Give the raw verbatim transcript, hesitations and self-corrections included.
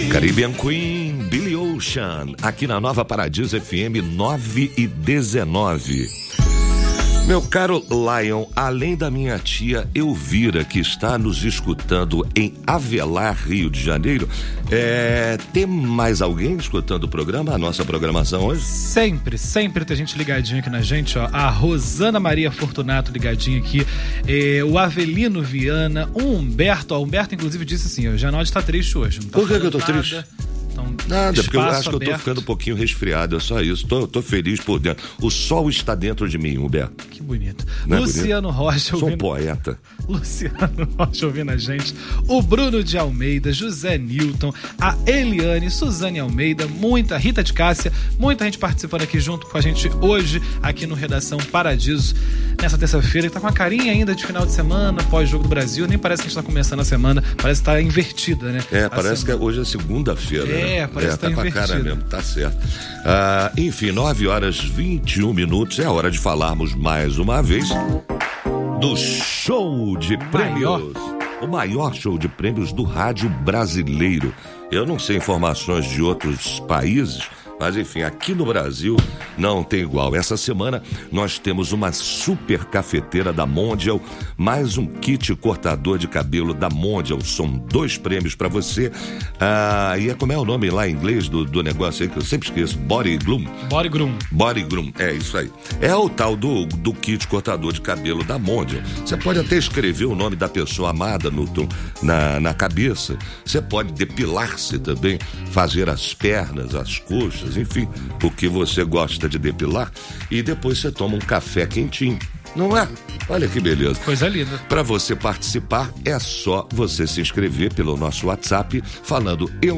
Caribbean Queen, Billy Ocean, aqui na Nova Paradiso F M nove e dezenove. Meu caro Lion, além da minha tia Elvira, que está nos escutando em Avelar, Rio de Janeiro, é, tem mais alguém escutando o programa, a nossa programação hoje? Sempre, sempre tem gente ligadinha aqui na gente, ó. A Rosana Maria Fortunato ligadinha aqui, é, o Avelino Viana, o Humberto, ó, o Humberto inclusive disse assim, ó, o Janaldi está triste hoje. Não tá Por que, que eu tô nada. triste? Então, Nada, porque eu acho aberto. que eu tô ficando um pouquinho resfriado, é só isso. Tô, tô feliz por dentro. O sol está dentro de mim, Humberto. Que bonito. Não é Luciano bonito? Rocha Sou ouvindo. um poeta. Luciano Rocha ouvindo a gente. O Bruno de Almeida, José Newton, a Eliane, Suzane Almeida, muita, Rita de Cássia, muita gente participando aqui junto com a gente hoje, aqui no Redação Paradiso, nessa terça-feira, que tá com a carinha ainda de final de semana, pós-jogo do Brasil. Nem parece que a gente tá começando a semana, parece que tá invertida, né? É, a parece semana. que hoje é segunda-feira. É, né? parece é, que tá tá com a cara invertida. mesmo, tá certo. Ah, enfim, nove horas e vinte e um minutos, é hora de falarmos mais uma vez do show de prêmios. O maior show de prêmios do rádio brasileiro. Eu não sei informações de outros países, mas enfim, aqui no Brasil não tem igual. Essa semana nós temos uma super cafeteira da Mondial, mais um kit cortador de cabelo da Mondial. São dois prêmios para você. Ah, e é, como é o nome lá em inglês do, do negócio aí que eu sempre esqueço? Body Gloom. Body Groom. Body Groom, é isso aí. É o tal do, do kit cortador de cabelo da Mondial. Você pode até escrever o nome da pessoa amada no, na, na cabeça. Você pode depilar-se também, fazer as pernas, as coxas, enfim, o que você gosta de depilar, e depois você toma um café quentinho. Não é? Olha que beleza. Coisa linda. Para você participar, é só você se inscrever pelo nosso WhatsApp falando eu